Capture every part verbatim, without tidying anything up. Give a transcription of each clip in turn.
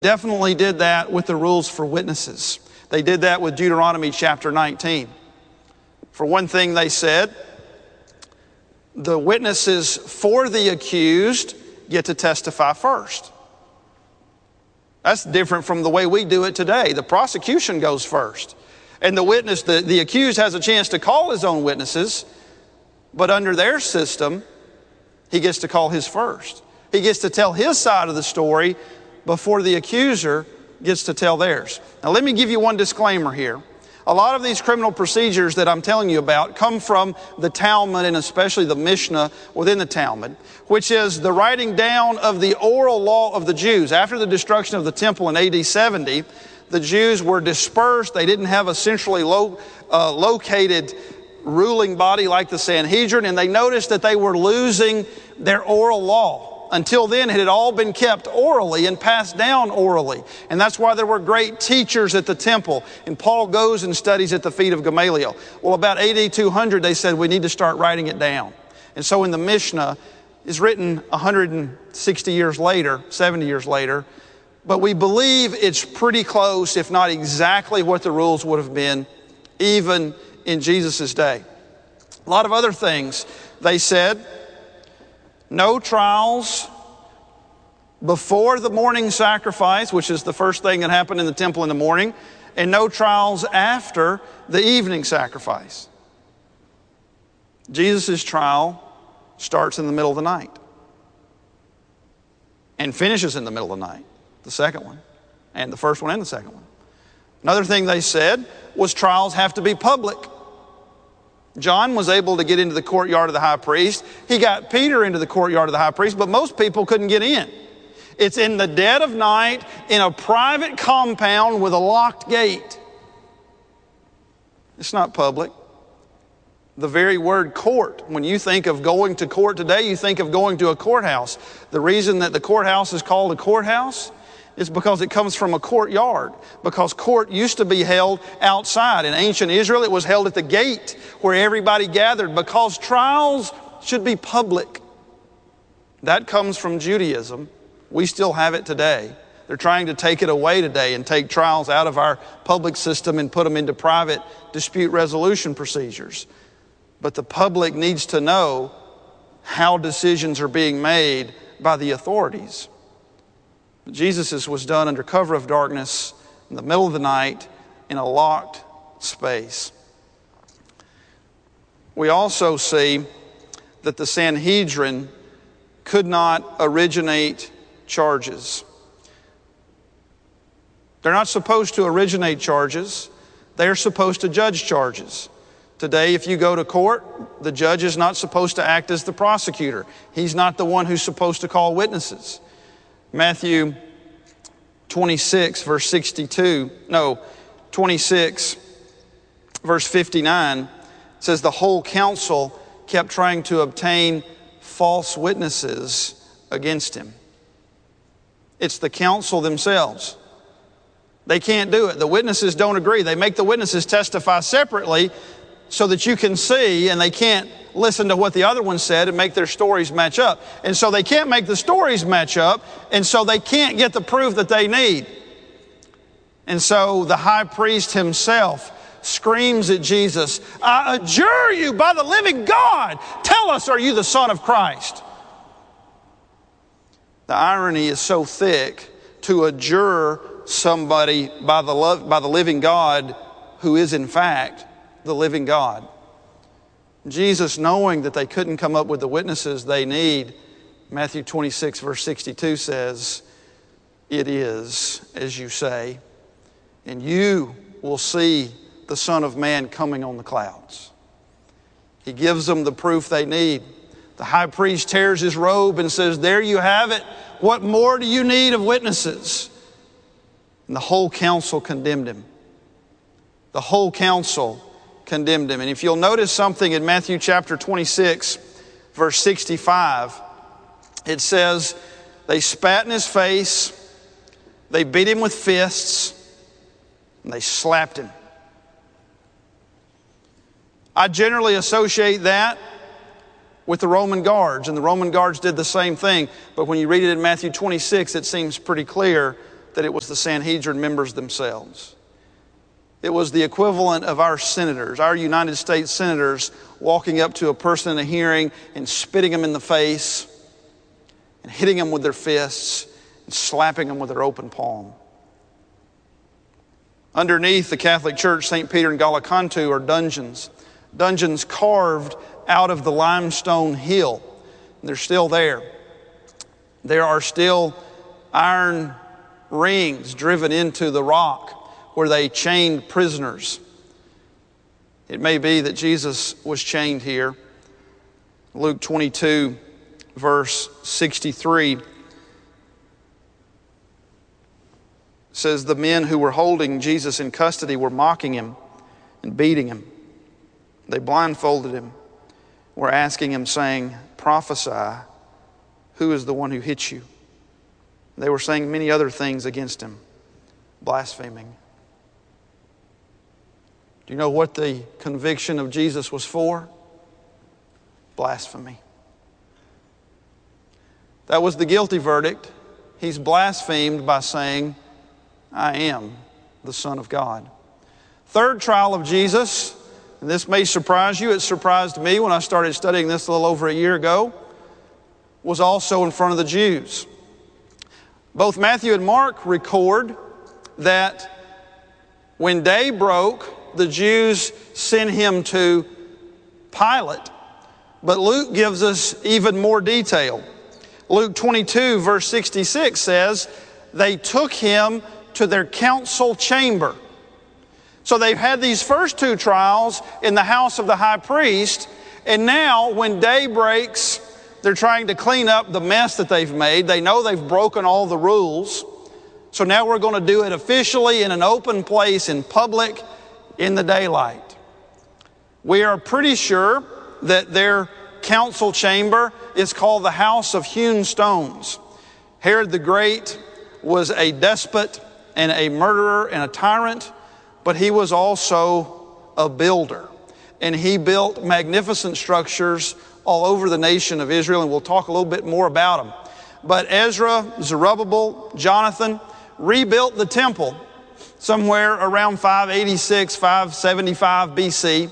Definitely did that with the rules for witnesses. They did that with Deuteronomy chapter nineteen. For one thing, they said, the witnesses for the accused get to testify first. That's different from the way we do it today. The prosecution goes first. And the witness, the, the accused has a chance to call his own witnesses, but under their system, he gets to call his first. He gets to tell his side of the story before the accuser gets to tell theirs. Now let me give you one disclaimer here. A lot of these criminal procedures that I'm telling you about come from the Talmud, and especially the Mishnah within the Talmud, which is the writing down of the oral law of the Jews. After the destruction of the temple in A D seventy, the Jews were dispersed. They didn't have a centrally lo- uh, located ruling body like the Sanhedrin, and they noticed that they were losing their oral law. Until then, it had all been kept orally and passed down orally. And that's why there were great teachers at the temple. And Paul goes and studies at the feet of Gamaliel. Well, about A D two hundred, they said we need to start writing it down. And so in the Mishnah, it's written one hundred sixty years later, seventy years later, but we believe it's pretty close, if not exactly what the rules would have been, even in Jesus' day. A lot of other things. They said, no trials before the morning sacrifice, which is the first thing that happened in the temple in the morning, and no trials after the evening sacrifice. Jesus' trial starts in the middle of the night and finishes in the middle of the night, the second one, and the first one and the second one. Another thing they said was trials have to be public. John was able to get into the courtyard of the high priest. He got Peter into the courtyard of the high priest, but most people couldn't get in. It's in the dead of night in a private compound with a locked gate. It's not public. The very word court, when you think of going to court today, you think of going to a courthouse. The reason that the courthouse is called a courthouse is because it comes from a courtyard. Because court used to be held outside. In ancient Israel, it was held at the gate where everybody gathered, because trials should be public. That comes from Judaism. We still have it today. They're trying to take it away today and take trials out of our public system and put them into private dispute resolution procedures. But the public needs to know how decisions are being made by the authorities. Jesus' was done under cover of darkness in the middle of the night in a locked space. We also see that the Sanhedrin could not originate charges. They're not supposed to originate charges. They're supposed to judge charges. Today, if you go to court, the judge is not supposed to act as the prosecutor. He's not the one who's supposed to call witnesses. Matthew twenty-six, verse sixty-two, no, twenty-six, verse fifty-nine says the whole council kept trying to obtain false witnesses against him. It's the council themselves. They can't do it. The witnesses don't agree. They make the witnesses testify separately so that you can see, and they can't listen to what the other one said and make their stories match up. And so they can't make the stories match up, and so they can't get the proof that they need. And so the high priest himself screams at Jesus, I adjure you by the living God, tell us, are you the Son of Christ? The irony is so thick to adjure somebody by the love, by the living God who is in fact the living God. Jesus, knowing that they couldn't come up with the witnesses they need, Matthew twenty-six, verse sixty-two says, it is as you say, and you will see the Son of Man coming on the clouds. He gives them the proof they need. The high priest tears his robe and says, there you have it. What more do you need of witnesses? And the whole council condemned him. The whole council condemned him. And if you'll notice something in Matthew chapter twenty-six, verse sixty-five, it says, they spat in his face, they beat him with fists, and they slapped him. I generally associate that with the Roman guards, and the Roman guards did the same thing. But when you read it in Matthew twenty-six, it seems pretty clear that it was the Sanhedrin members themselves. It was the equivalent of our senators, our United States senators, walking up to a person in a hearing and spitting them in the face and hitting them with their fists and slapping them with their open palm. Underneath the Catholic Church, Saint Peter and Gallicantu are dungeons. Dungeons carved out of the limestone hill. They're still there. There are still iron rings driven into the rock where they chained prisoners. It may be that Jesus was chained here. Luke twenty-two, verse sixty-three says, the men who were holding Jesus in custody were mocking him and beating him. They blindfolded him, were asking him, saying, prophesy, who is the one who hit you? They were saying many other things against him, blaspheming. Do you know what the conviction of Jesus was for? Blasphemy. That was the guilty verdict. He's blasphemed by saying, I am the Son of God. Third trial of Jesus, and this may surprise you, it surprised me when I started studying this a little over a year ago, was also in front of the Jews. Both Matthew and Mark record that when day broke, the Jews sent him to Pilate. But Luke gives us even more detail. Luke twenty-two, verse sixty-six says, they took him to their council chamber. So they've had these first two trials in the house of the high priest, and now when day breaks, they're trying to clean up the mess that they've made. They know they've broken all the rules. So now we're going to do it officially in an open place, in public, in the daylight. We are pretty sure that their council chamber is called the House of Hewn Stones. Herod the Great was a despot and a murderer and a tyrant, but he was also a builder. And he built magnificent structures all over the nation of Israel, and we'll talk a little bit more about them. But Ezra, Zerubbabel, Jonathan rebuilt the temple somewhere around five eighty-six, five seventy-five B C.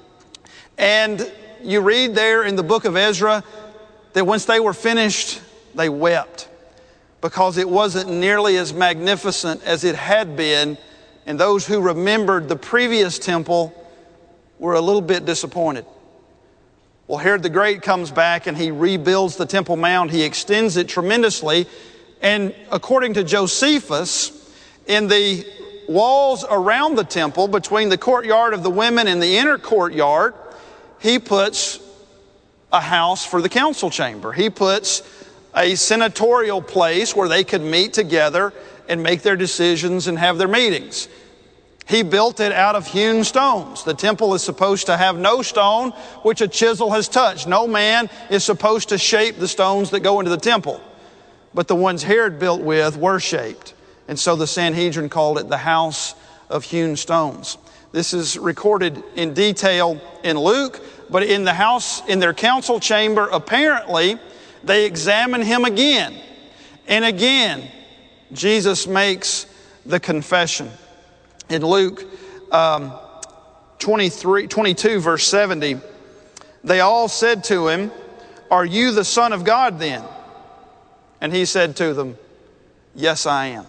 And you read there in the book of Ezra that once they were finished, they wept because it wasn't nearly as magnificent as it had been. And those who remembered the previous temple were a little bit disappointed. Well, Herod the Great comes back and he rebuilds the Temple Mount. He extends it tremendously. And according to Josephus, in the walls around the temple, between the courtyard of the women and the inner courtyard, he puts a house for the council chamber. He puts a senatorial place where they could meet together and make their decisions and have their meetings. He built it out of hewn stones. The temple is supposed to have no stone which a chisel has touched. No man is supposed to shape the stones that go into the temple. But the ones Herod built with were shaped. And so the Sanhedrin called it the House of Hewn Stones. This is recorded in detail in Luke, but in the house, in their council chamber, apparently they examine him again. And again, Jesus makes the confession. In Luke um, twenty-three, twenty-two, verse seventy, they all said to him, are you the Son of God then? And he said to them, yes, I am.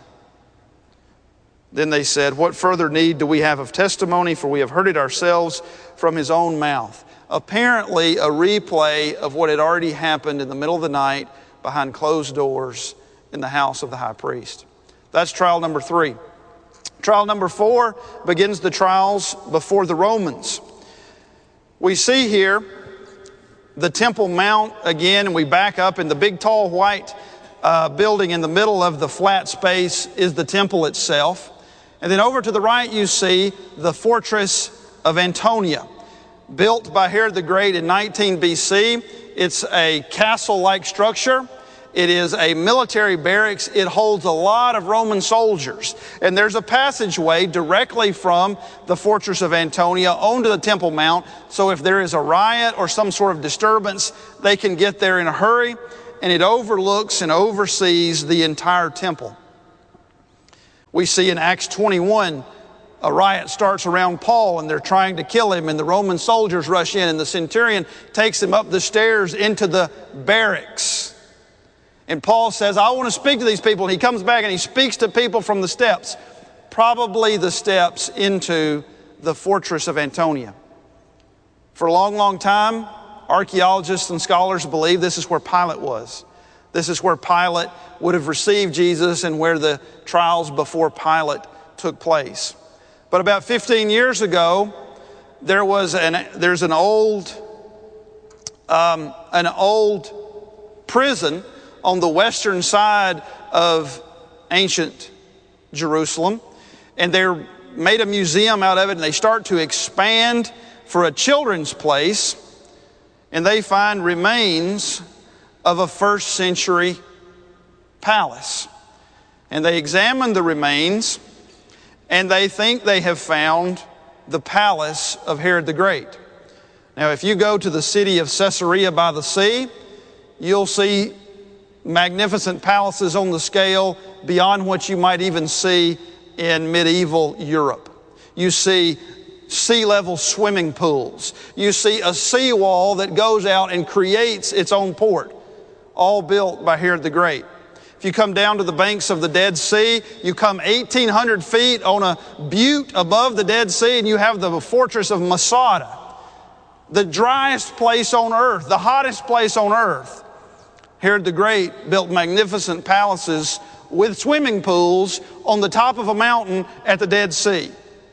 Then they said, what further need do we have of testimony? For we have heard it ourselves from his own mouth. Apparently a replay of what had already happened in the middle of the night behind closed doors in the house of the high priest. That's trial number three. Trial number four begins the trials before the Romans. We see here the Temple Mount again, and we back up in the big tall white uh, building in the middle of the flat space is the temple itself. And then over to the right you see the fortress of Antonia, built by Herod the Great in nineteen B C. It's a castle-like structure. It is a military barracks. It holds a lot of Roman soldiers. And there's a passageway directly from the fortress of Antonia onto the Temple Mount. So if there is a riot or some sort of disturbance, they can get there in a hurry. And it overlooks and oversees the entire temple. We see in Acts twenty-one, a riot starts around Paul and they're trying to kill him, and the Roman soldiers rush in, and the centurion takes him up the stairs into the barracks. And Paul says, I want to speak to these people. And he comes back and he speaks to people from the steps, probably the steps into the fortress of Antonia. For a long, long time, archaeologists and scholars believe this is where Pilate was. This is where Pilate would have received Jesus and where the trials before Pilate took place. But about fifteen years ago, there was an there's an old um, an old prison on the western side of ancient Jerusalem, and they made a museum out of it, and they start to expand for a children's place, and they find remains of a first century palace. And they examine the remains, and they think they have found the palace of Herod the Great. Now, if you go to the city of Caesarea by the sea, you'll see magnificent palaces on the scale beyond what you might even see in medieval Europe. You see sea level swimming pools. You see a seawall that goes out and creates its own port, all built by Herod the Great. If you come down to the banks of the Dead Sea, you come eighteen hundred feet on a butte above the Dead Sea, and you have the fortress of Masada, the driest place on earth, the hottest place on earth. Herod the Great built magnificent palaces with swimming pools on the top of a mountain at the Dead Sea.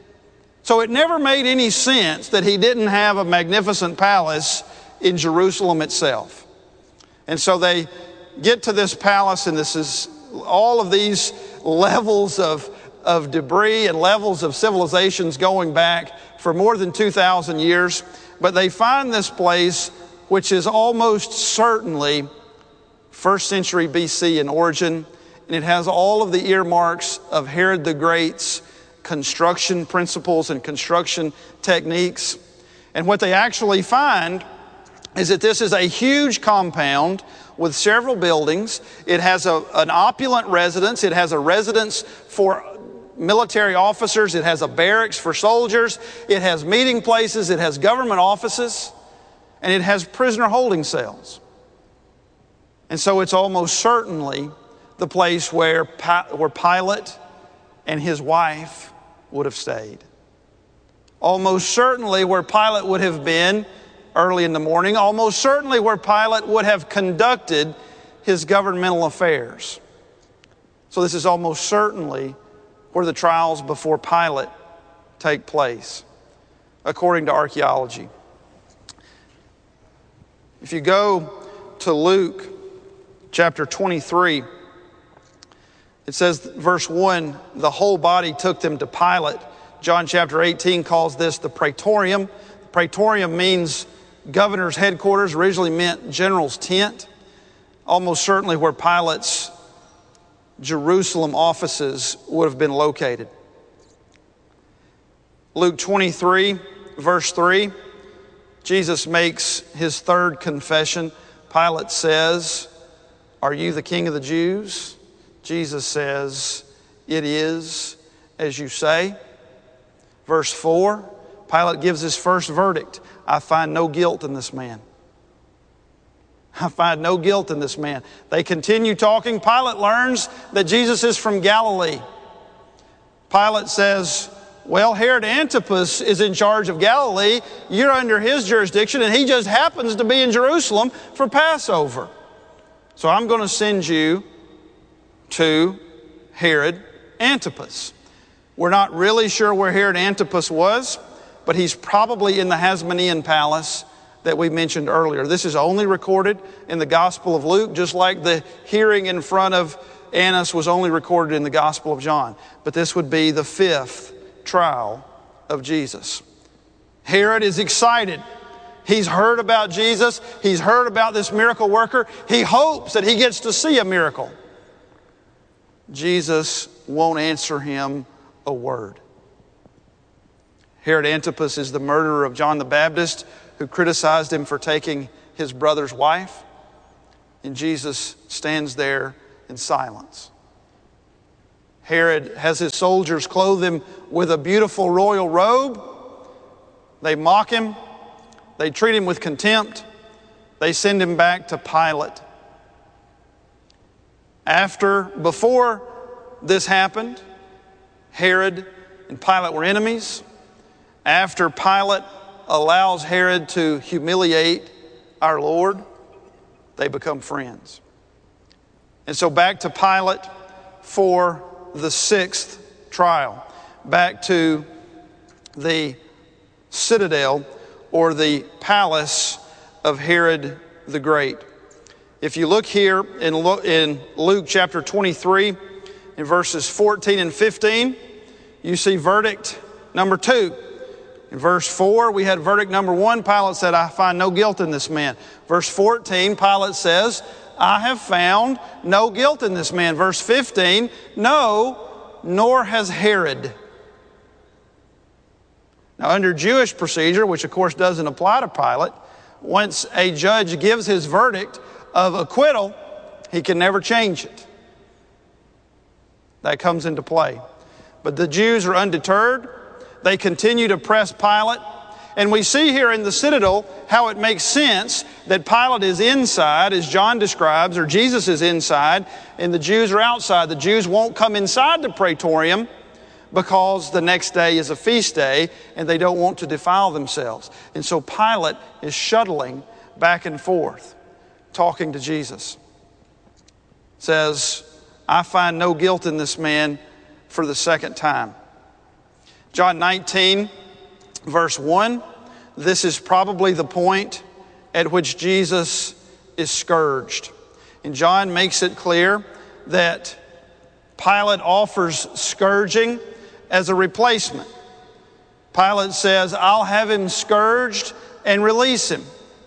So it never made any sense that he didn't have a magnificent palace in Jerusalem itself. And so they get to this palace, and this is all of these levels of, of debris and levels of civilizations going back for more than two thousand years. But they find this place, which is almost certainly first century B C in origin, and it has all of the earmarks of Herod the Great's construction principles and construction techniques. And what they actually find is that this is a huge compound with several buildings. It has a, an opulent residence. It has a residence for military officers. It has a barracks for soldiers. It has meeting places. It has government offices. And it has prisoner holding cells. And so it's almost certainly the place where, where Pilate and his wife would have stayed. Almost certainly where Pilate would have been early in the morning. Almost certainly where Pilate would have conducted his governmental affairs. So this is almost certainly where the trials before Pilate take place, according to archaeology. If you go to Luke chapter twenty-three, it says, verse one, the whole body took them to Pilate. John chapter eighteen calls this the praetorium. The praetorium means governor's headquarters, originally meant general's tent. Almost certainly where Pilate's Jerusalem offices would have been located. Luke twenty-three, verse three, Jesus makes his third confession. Pilate says, "Are you the king of the Jews?" Jesus says, "It is as you say." Verse four, Pilate gives his first verdict. "I find no guilt in this man." I find no guilt in this man. They continue talking. Pilate learns that Jesus is from Galilee. Pilate says, "Well, Herod Antipas is in charge of Galilee. You're under his jurisdiction, and he just happens to be in Jerusalem for Passover. So I'm going to send you to Herod Antipas." We're not really sure where Herod Antipas was, but he's probably in the Hasmonean palace that we mentioned earlier. This is only recorded in the Gospel of Luke, just like the hearing in front of Annas was only recorded in the Gospel of John. But this would be the fifth trial of Jesus. Herod is excited. He's heard about Jesus. He's heard about this miracle worker. He hopes that he gets to see a miracle. Jesus won't answer him a word. Herod Antipas is the murderer of John the Baptist, who criticized him for taking his brother's wife. And Jesus stands there in silence. Herod has his soldiers clothe him with a beautiful royal robe. They mock him. They treat him with contempt. They send him back to Pilate. After, before this happened, Herod and Pilate were enemies. After Pilate allows Herod to humiliate our Lord, they become friends. And so back to Pilate for the sixth trial. Back to the citadel or the palace of Herod the Great. If you look here in Luke chapter twenty-three, in verses fourteen and fifteen, you see verdict number two. In verse four, we had verdict number one. Pilate said, I find no guilt in this man. Verse fourteen, Pilate says, I have found no guilt in this man. Verse fifteen, no, nor has Herod. Now, under Jewish procedure, which of course doesn't apply to Pilate, once a judge gives his verdict of acquittal, he can never change it. That comes into play. But the Jews are undeterred. They continue to press Pilate. And we see here in the citadel how it makes sense that Pilate is inside, as John describes, or Jesus is inside, and the Jews are outside. The Jews won't come inside the praetorium because the next day is a feast day and they don't want to defile themselves. And so Pilate is shuttling back and forth, talking to Jesus. Says, I find no guilt in this man for the second time. John nineteen, verse one, this is probably the point at which Jesus is scourged. And John makes it clear that Pilate offers scourging as a replacement. Pilate says, I'll have him scourged and release him.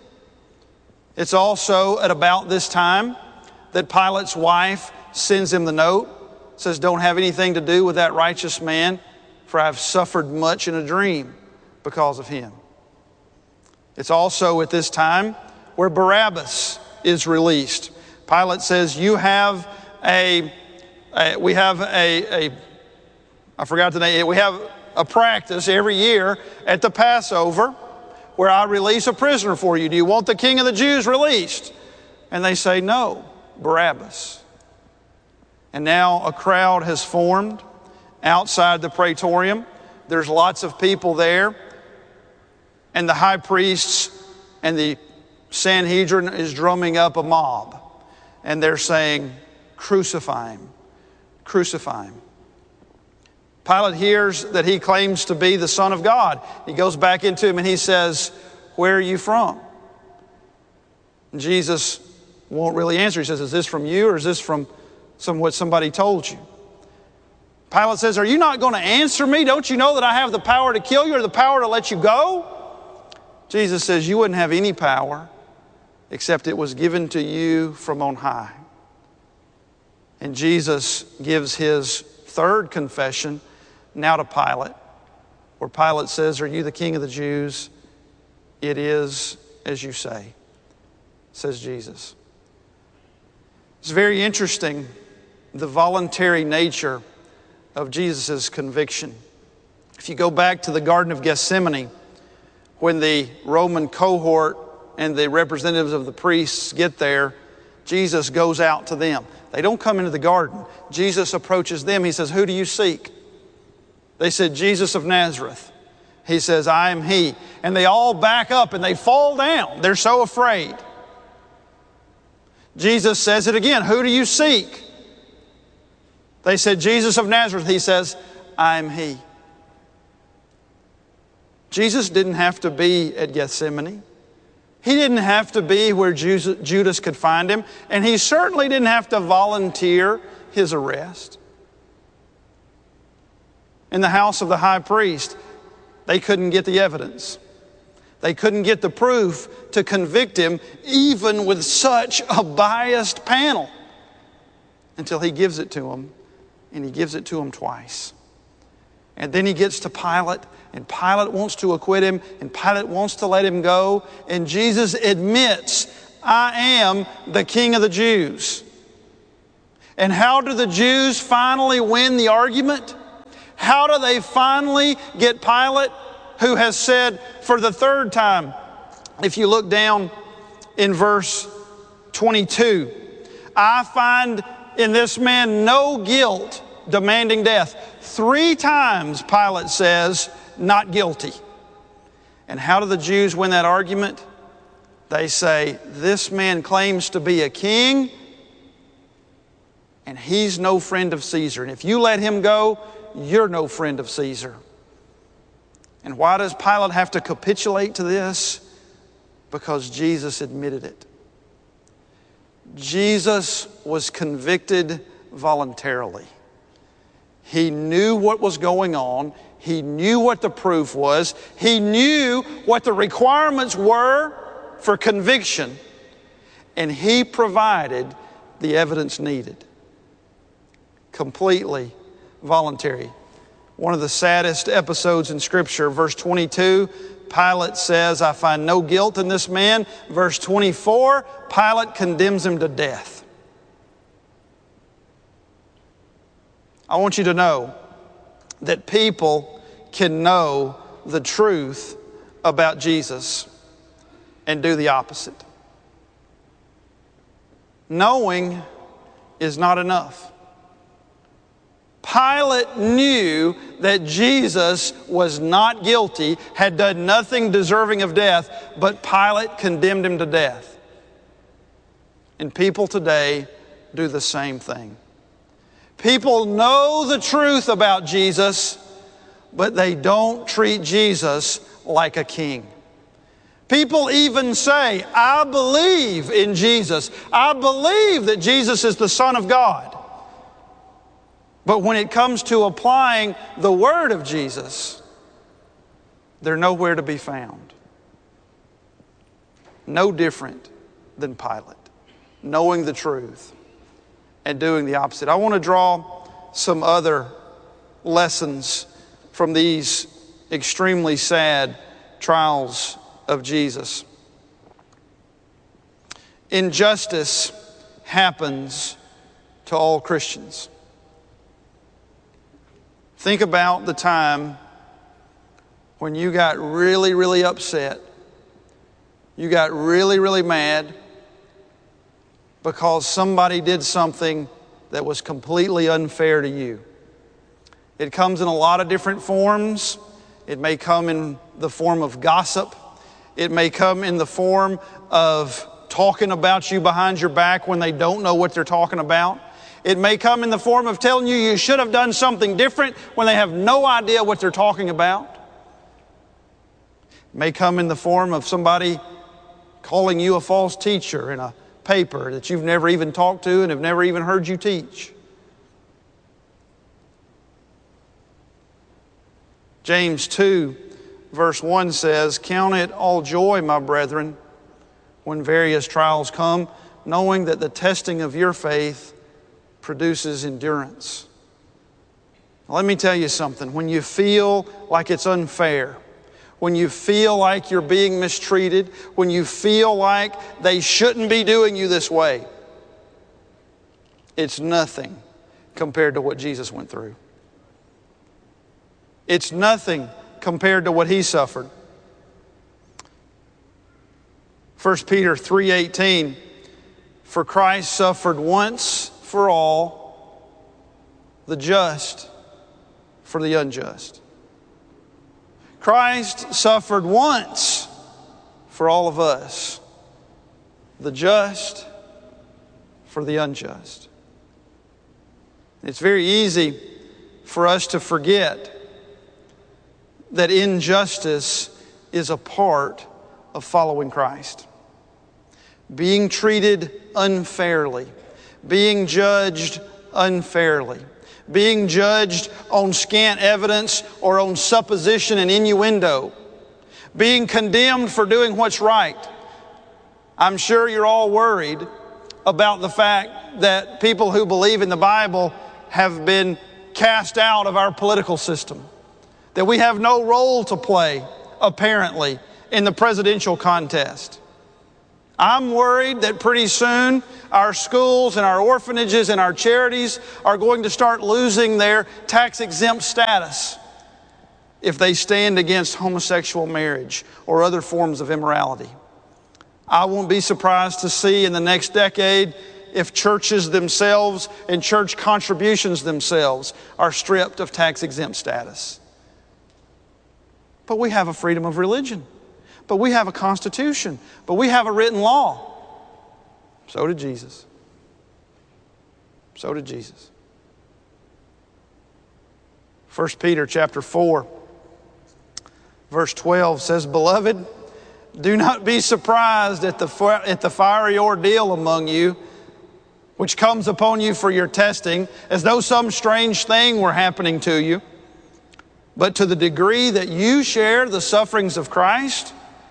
It's also at about this time that Pilate's wife sends him the note, says, don't have anything to do with that righteous man, for I've suffered much in a dream because of him. It's also at this time where Barabbas is released. Pilate says, you have a, a we have a, a, I forgot the name, we have a practice every year at the Passover where I release a prisoner for you. Do you want the King of the Jews released? And they say, no, Barabbas. And now a crowd has formed outside the praetorium. There's lots of people there. And the high priests and the Sanhedrin is drumming up a mob. And they're saying, crucify him, crucify him. Pilate hears that he claims to be the Son of God. He goes back into him and he says, where are you from? And Jesus won't really answer. He says, is this from you or is this from some what somebody told you? Pilate says, are you not going to answer me? Don't you know that I have the power to kill you or the power to let you go? Jesus says, you wouldn't have any power except it was given to you from on high. And Jesus gives his third confession now to Pilate, where Pilate says, are you the King of the Jews? It is as you say, says Jesus. It's very interesting, the voluntary nature of Jesus' conviction. If you go back to the Garden of Gethsemane, when the Roman cohort and the representatives of the priests get there, Jesus goes out to them. They don't come into the garden. Jesus approaches them. He says, who do you seek? They said, Jesus of Nazareth. He says, I am he. And they all back up and they fall down. They're so afraid. Jesus says it again, who do you seek? They said, Jesus of Nazareth. He says, I am he. Jesus didn't have to be at Gethsemane. He didn't have to be where Judas could find him. And he certainly didn't have to volunteer his arrest. In the house of the high priest, they couldn't get the evidence. They couldn't get the proof to convict him, even with such a biased panel, until he gives it to them. And he gives it to them twice. And then he gets to Pilate, and Pilate wants to acquit him, and Pilate wants to let him go. And Jesus admits, I am the King of the Jews. And how do the Jews finally win the argument? How do they finally get Pilate, who has said for the third time, if you look down in verse twenty-two, I find in this man no guilt, demanding death. Three times Pilate says, not guilty. And how do the Jews win that argument? They say, this man claims to be a king, and he's no friend of Caesar. And if you let him go, you're no friend of Caesar. And why does Pilate have to capitulate to this? Because Jesus admitted it. Jesus was convicted voluntarily. He knew what was going on. He knew what the proof was. He knew what the requirements were for conviction. And he provided the evidence needed. Completely voluntary. One of the saddest episodes in Scripture, verse twenty-two, Pilate says, I find no guilt in this man. Verse twenty-four, Pilate condemns him to death. I want you to know that people can know the truth about Jesus and do the opposite. Knowing is not enough. Pilate knew that Jesus was not guilty, had done nothing deserving of death, but Pilate condemned him to death. And people today do the same thing. People know the truth about Jesus, but they don't treat Jesus like a king. People even say, I believe in Jesus. I believe that Jesus is the Son of God. But when it comes to applying the word of Jesus, they're nowhere to be found. No different than Pilate, knowing the truth and doing the opposite. I want to draw some other lessons from these extremely sad trials of Jesus. Injustice happens to all Christians. Think about the time when you got really, really upset. You got really, really mad because somebody did something that was completely unfair to you. It comes in a lot of different forms. It may come in the form of gossip. It may come in the form of talking about you behind your back when they don't know what they're talking about. It may come in the form of telling you you should have done something different when they have no idea what they're talking about. It may come in the form of somebody calling you a false teacher in a paper that you've never even talked to and have never even heard you teach. James two, verse one says, count it all joy, my brethren, when various trials come, knowing that the testing of your faith produces endurance. Now, let me tell you something. When you feel like it's unfair, when you feel like you're being mistreated, when you feel like they shouldn't be doing you this way, it's nothing compared to what Jesus went through. It's nothing compared to what He suffered. First Peter three eighteen, for Christ suffered once for all, the just for the unjust. Christ suffered once for all of us, the just for the unjust. It's very easy for us to forget that injustice is a part of following Christ. Being treated unfairly, being judged unfairly, being judged on scant evidence or on supposition and innuendo, being condemned for doing what's right. I'm sure you're all worried about the fact that people who believe in the Bible have been cast out of our political system, that we have no role to play, apparently, in the presidential contest. I'm worried that pretty soon our schools and our orphanages and our charities are going to start losing their tax-exempt status if they stand against homosexual marriage or other forms of immorality. I won't be surprised to see in the next decade if churches themselves and church contributions themselves are stripped of tax-exempt status. But we have a freedom of religion. But we have a constitution. But we have a written law. So did Jesus. So did Jesus. First Peter chapter four, verse twelve says, "Beloved, do not be surprised at the, at the fiery ordeal among you, which comes upon you for your testing, as though some strange thing were happening to you. But to the degree that you share the sufferings of Christ,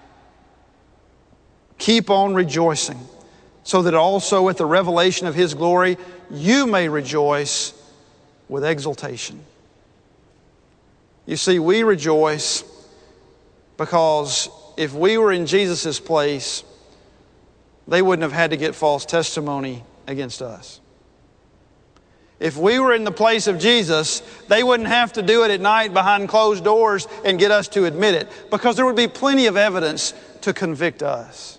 keep on rejoicing, so that also at the revelation of His glory you may rejoice with exultation." You see, we rejoice because if we were in Jesus' place, they wouldn't have had to get false testimony against us. If we were in the place of Jesus, they wouldn't have to do it at night behind closed doors and get us to admit it, because there would be plenty of evidence to convict us.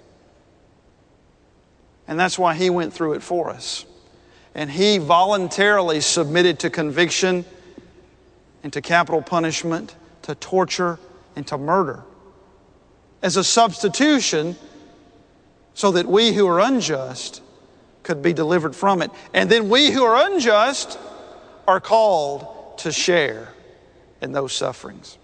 And that's why He went through it for us. And He voluntarily submitted to conviction and to capital punishment, to torture and to murder as a substitution so that we who are unjust could be delivered from it. And then we who are unjust are called to share in those sufferings.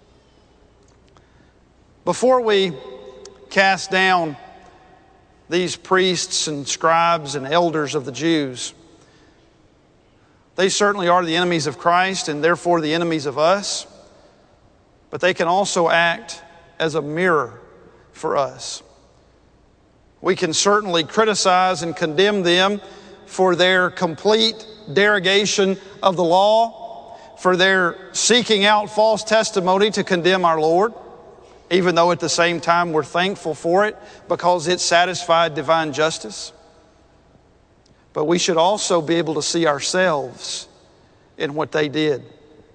Before we cast down these priests and scribes and elders of the Jews, they certainly are the enemies of Christ and therefore the enemies of us, but they can also act as a mirror for us. We can certainly criticize and condemn them for their complete derogation of the law, for their seeking out false testimony to condemn our Lord, even though at the same time we're thankful for it because it satisfied divine justice. But we should also be able to see ourselves in what they did.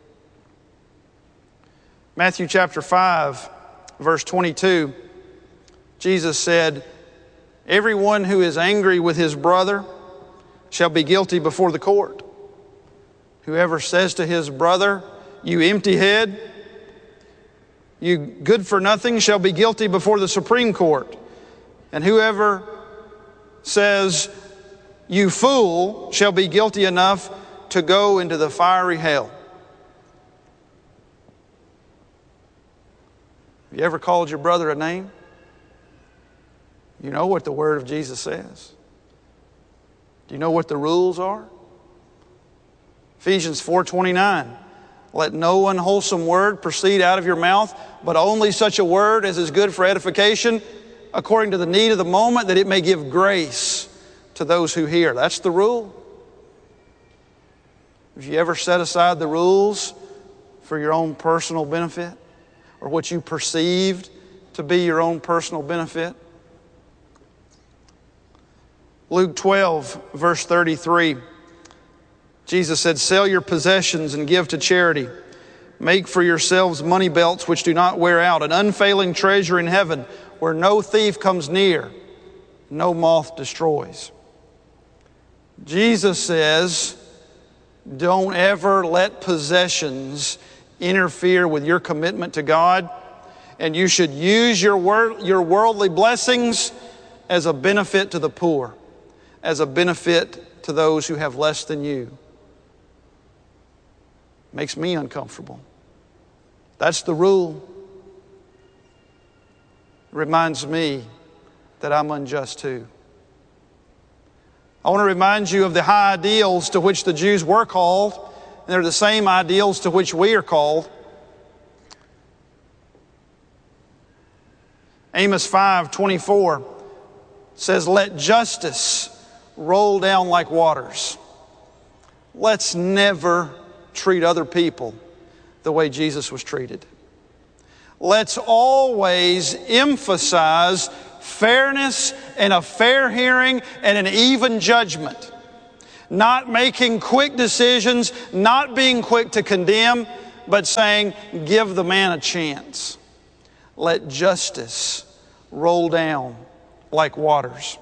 Matthew chapter five, verse twenty-two, Jesus said, "Everyone who is angry with his brother shall be guilty before the court. Whoever says to his brother, 'You empty head, you good for nothing,' shall be guilty before the Supreme Court. And whoever says, 'You fool,' shall be guilty enough to go into the fiery hell." Have you ever called your brother a name? You know what the Word of Jesus says. Do you know what the rules are? Ephesians four twenty-nine. "Let no unwholesome word proceed out of your mouth, but only such a word as is good for edification, according to the need of the moment, that it may give grace to those who hear." That's the rule. Have you ever set aside the rules for your own personal benefit, or what you perceived to be your own personal benefit? Luke twelve, verse thirty-three, Jesus said, "Sell your possessions and give to charity. Make for yourselves money belts which do not wear out, an unfailing treasure in heaven where no thief comes near, no moth destroys." Jesus says, don't ever let possessions interfere with your commitment to God, and you should use your wor- your worldly blessings as a benefit to the poor, as a benefit to those who have less than you. Makes me uncomfortable. That's the rule. It reminds me that I'm unjust too. I want to remind you of the high ideals to which the Jews were called, and they're the same ideals to which we are called. Amos five twenty-four says, "Let justice roll down like waters." Let's never treat other people the way Jesus was treated. Let's always emphasize fairness and a fair hearing and an even judgment. Not making quick decisions, not being quick to condemn, but saying, give the man a chance. Let justice roll down like waters.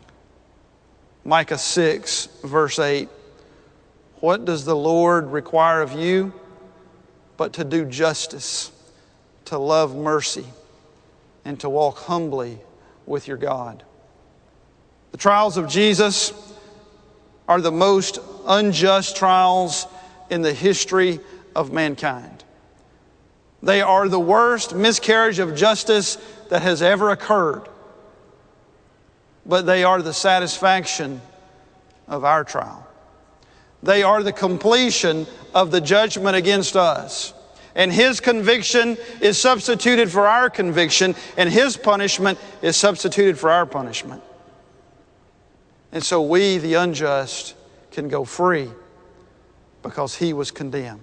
Micah six, verse eight. What does the Lord require of you but to do justice, to love mercy, and to walk humbly with your God? The trials of Jesus are the most unjust trials in the history of mankind. They are the worst miscarriage of justice that has ever occurred. But they are the satisfaction of our trial. They are the completion of the judgment against us. And His conviction is substituted for our conviction, and His punishment is substituted for our punishment. And so we, the unjust, can go free because He was condemned.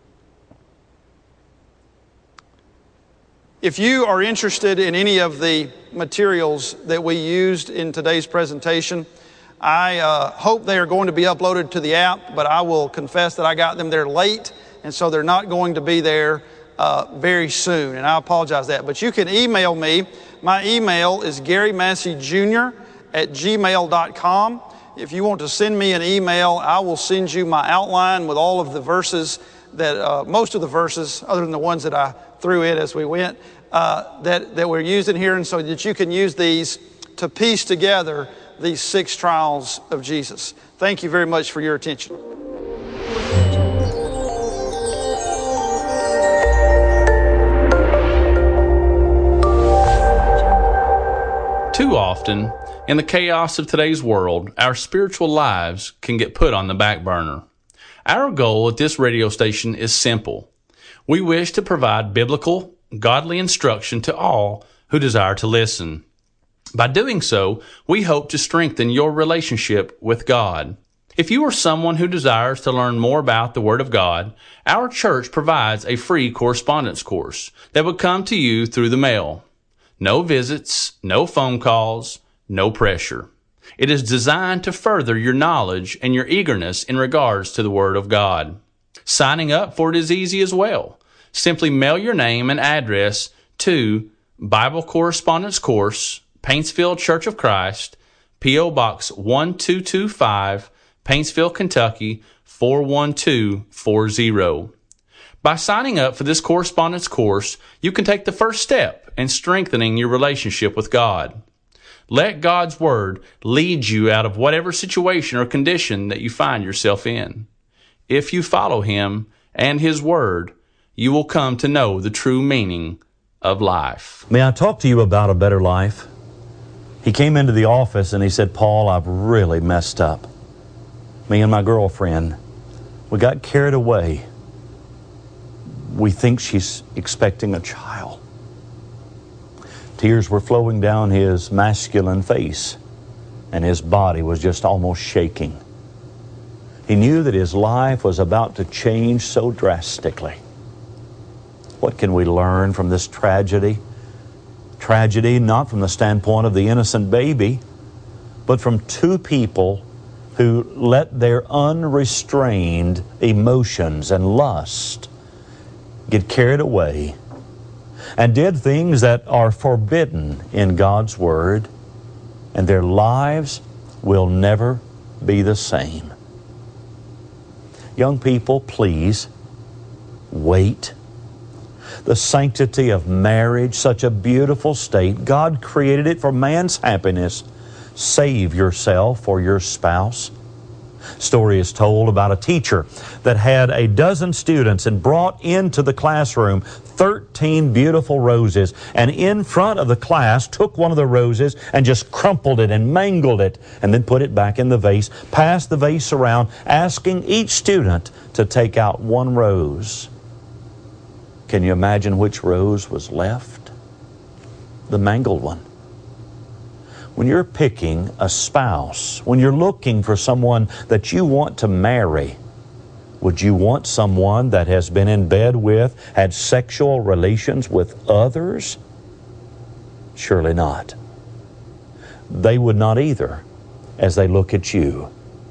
If you are interested in any of the materials that we used in today's presentation, I uh, hope they are going to be uploaded to the app, but I will confess that I got them there late, and so they're not going to be there uh, very soon, and I apologize for that. But you can email me. My email is Gary Massey Junior at gmail dot com. If you want to send me an email, I will send you my outline with all of the verses that, uh, most of the verses, other than the ones that I threw in as we went, uh, that, that we're using here, and so that you can use these to piece together these six trials of Jesus. Thank you very much for your attention. Too often, in the chaos of today's world, our spiritual lives can get put on the back burner. Our goal at this radio station is simple. We wish to provide biblical, godly instruction to all who desire to listen. By doing so, we hope to strengthen your relationship with God. If you are someone who desires to learn more about the Word of God, our church provides a free correspondence course that would come to you through the mail. No visits, no phone calls, no pressure. It is designed to further your knowledge and your eagerness in regards to the Word of God. Signing up for it is easy as well. Simply mail your name and address to Bible Correspondence Course, Paintsville Church of Christ, P O Box one two two five, Paintsville, Kentucky four one two four zero. By signing up for this correspondence course, you can take the first step in strengthening your relationship with God. Let God's Word lead you out of whatever situation or condition that you find yourself in. If you follow Him and His Word, you will come to know the true meaning of life. May I talk to you about a better life? He came into the office and he said, Paul, I've really messed up. Me and my girlfriend, we got carried away. We think she's expecting a child. Tears were flowing down his masculine face, and his body was just almost shaking. He knew that his life was about to change so drastically. What can we learn from this tragedy? Tragedy not from the standpoint of the innocent baby, but from two people who let their unrestrained emotions and lust get carried away and did things that are forbidden in God's Word, and their lives will never be the same. Young people, please wait. The sanctity of marriage, such a beautiful state. God created it for man's happiness. Save yourself for your spouse. Story is told about a teacher that had a dozen students and brought into the classroom thirteen beautiful roses, and in front of the class took one of the roses and just crumpled it and mangled it and then put it back in the vase, passed the vase around, asking each student to take out one rose. Can you imagine which rose was left? The mangled one. When you're picking a spouse, when you're looking for someone that you want to marry, would you want someone that has been in bed with, had sexual relations with others? Surely not. they would not either as they look at you.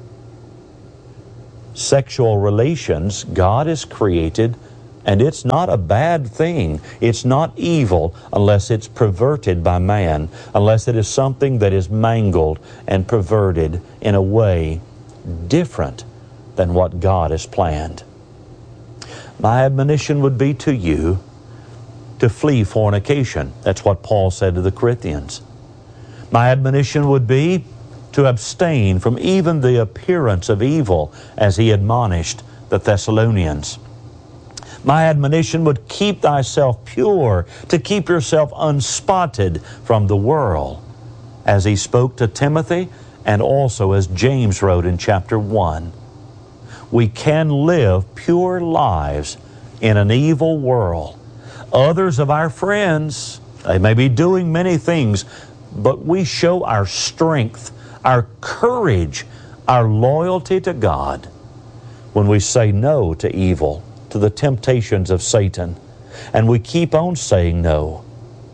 Sexual relations, God has created, and it's not a bad thing. It's not evil unless it's perverted by man, unless it is something that is mangled and perverted in a way different than what God has planned. My admonition would be to you to flee fornication. That's what Paul said to the Corinthians. My admonition would be to abstain from even the appearance of evil, as he admonished the Thessalonians. My admonition would keep thyself pure, to keep yourself unspotted from the world, as he spoke to Timothy and also as James wrote in chapter one. We can live pure lives in an evil world. Others of our friends, they may be doing many things, but we show our strength, our courage, our loyalty to God when we say no to evil, to the temptations of Satan, and we keep on saying no.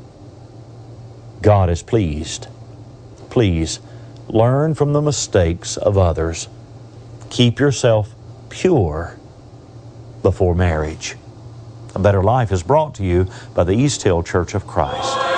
God is pleased. Please learn from the mistakes of others. Keep yourself pure before marriage. A Better Life is brought to you by the East Hill Church of Christ.